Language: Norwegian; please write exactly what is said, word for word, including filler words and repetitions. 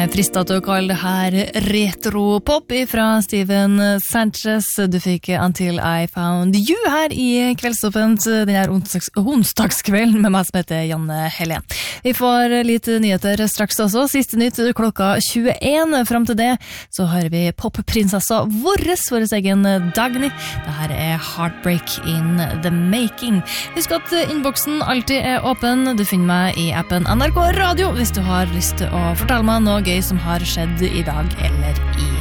er fristet til å kalle det her retro-pop fra Steven Sanchez. Du fikk Until I Found You her i Kveldsåpent denne onsdags onsdagskvelden med meg som heter Janne Helen. Vi får litt nyheter straks også. Siste nytt klokka tjueen. Frem til det så hører vi popprinsessa våres, våres egen Dagny. Dette er Heartbreak in the Making. Husk at innboksen alltid er åpen. Du finner meg i appen N R K Radio hvis du har lyst til å fortelle meg noe gøy som har skjedd i dag eller i